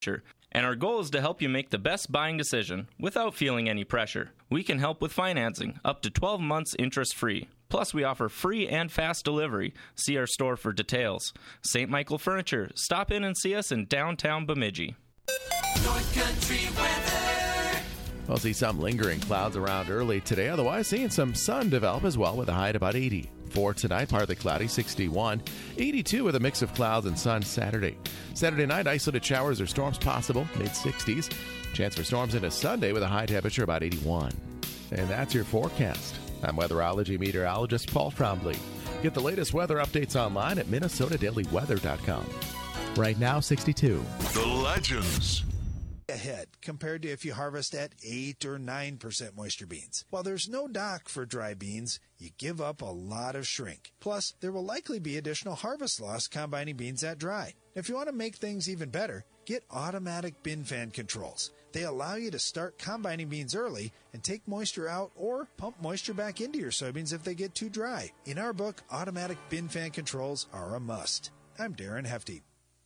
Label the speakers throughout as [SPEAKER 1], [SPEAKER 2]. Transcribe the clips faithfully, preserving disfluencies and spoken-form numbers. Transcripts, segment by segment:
[SPEAKER 1] And our goal is to help you make the best buying decision without feeling any pressure. We can help with financing, up to twelve months interest-free. Plus, we offer free and fast delivery. See our store for details. Saint Michael Furniture. Stop in and see us in downtown Bemidji.
[SPEAKER 2] North Country weather.
[SPEAKER 3] We'll see some lingering clouds around early today. Otherwise, seeing some sun develop as well with a high at about eighty. For tonight, partly cloudy, sixty-one. eighty-two with a mix of clouds and sun Saturday. Saturday night, isolated showers or storms possible, mid-sixties. Chance for storms into Sunday with a high temperature about eighty-one. And that's your forecast. I'm weatherology meteorologist Paul Trombley. Get the latest weather updates online at minnesota daily weather dot com. Right now, sixty-two.
[SPEAKER 4] The Legends.
[SPEAKER 5] Ahead compared to if you harvest at eight or nine percent moisture beans. While there's no dock for dry beans, you give up a lot of shrink. Plus, there will likely be additional harvest loss combining beans at dry. If you want to make things even better, get automatic bin fan controls. They allow you to start combining beans early and take moisture out or pump moisture back into your soybeans if they get too dry. In our book, automatic bin fan controls are a must. I'm Darren Hefty.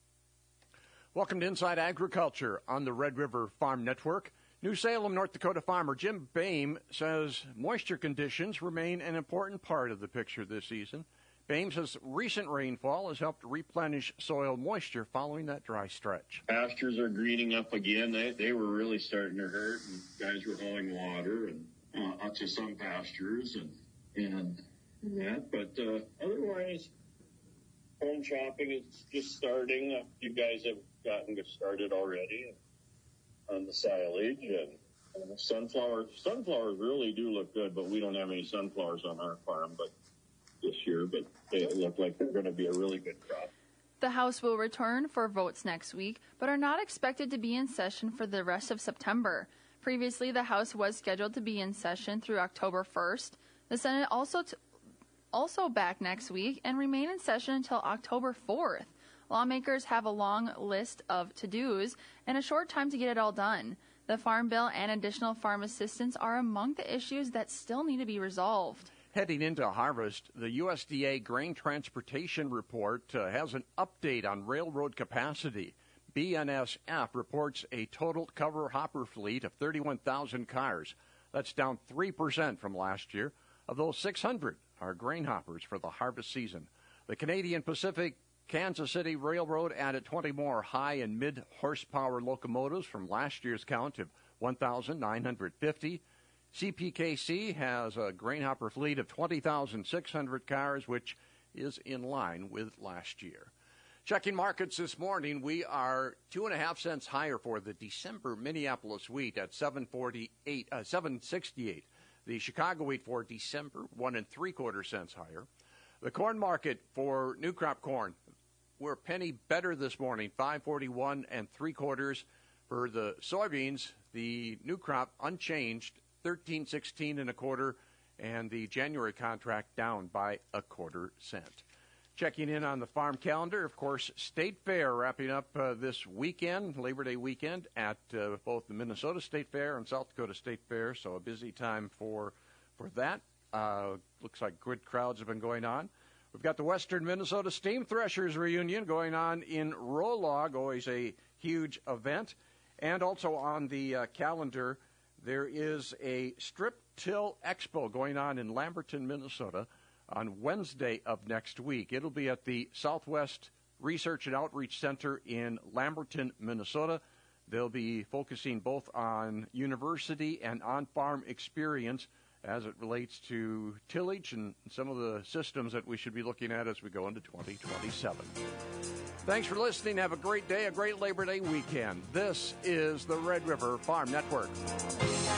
[SPEAKER 6] Welcome to Inside Agriculture on the Red River Farm Network. New Salem, North Dakota farmer Jim Boehm says moisture conditions remain an important part of the picture this season. Boehm says recent rainfall has helped replenish soil moisture following that dry stretch.
[SPEAKER 7] Pastures are greening up again. They they were really starting to hurt, and guys were hauling water and uh, up to some pastures and and that. But uh, otherwise, corn chopping is just starting. Uh, you guys have gotten started already on the silage, and uh, sunflowers. Sunflowers really do look good, but we don't have any sunflowers on our farm. But this year, but they look like they're going to be a really good crop.
[SPEAKER 8] The House will return for votes next week, but are not expected to be in session for the rest of September. Previously, the House was scheduled to be in session through October first. The Senate also t- also back next week and remain in session until October fourth. Lawmakers have a long list of to-dos and a short time to get it all done. The Farm Bill and additional farm assistance are among the issues that still need to be resolved.
[SPEAKER 6] Heading into harvest, the U S D A Grain Transportation Report uh, has an update on railroad capacity. B N S F reports a total cover hopper fleet of thirty-one thousand cars. That's down three percent from last year. Of those, six hundred are grain hoppers for the harvest season. The Canadian Pacific Kansas City Railroad added twenty more high and mid-horsepower locomotives from last year's count of one thousand nine hundred fifty. C P K C has a grain hopper fleet of twenty thousand six hundred cars, which is in line with last year. Checking markets this morning, we are two and a half cents higher for the December Minneapolis wheat at seven forty-eight, uh, seven sixty-eight. The Chicago wheat for December, one and three quarter cents higher. The corn market for new crop corn, we're a penny better this morning, five forty-one and three quarters. For the soybeans, the new crop unchanged, thirteen sixteen and a quarter, and the January contract down by a quarter cent. Checking in on the farm calendar, of course, State Fair wrapping up uh, this weekend, Labor Day weekend, at uh, both the Minnesota State Fair and South Dakota State Fair, so a busy time for for that. Uh, looks like good crowds have been going on. We've got the Western Minnesota Steam Threshers reunion going on in Rolog, always a huge event. And also on the uh, calendar, there is a Strip Till Expo going on in Lamberton, Minnesota on Wednesday of next week. It'll be at the Southwest Research and Outreach Center in Lamberton, Minnesota. They'll be focusing both on university and on-farm experience as it relates to tillage and some of the systems that we should be looking at as we go into twenty twenty-seven. Thanks for listening. Have a great day, a great Labor Day weekend. This is the Red River Farm Network.